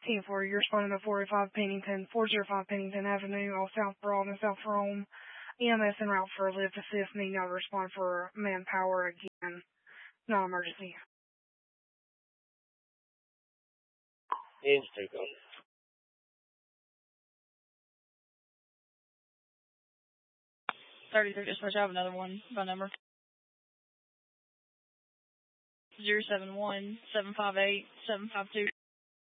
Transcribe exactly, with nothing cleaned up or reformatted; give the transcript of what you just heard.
ten four, you're responding to four oh five Pennington, four oh five Pennington Avenue, off South Broad and South Rome. E M S en route for a lift assist, need now to respond for manpower again. Not emergency. Engine two, go. thirty-three dispatch, I have another one by number. zero seven one, seven five eight, seven five two.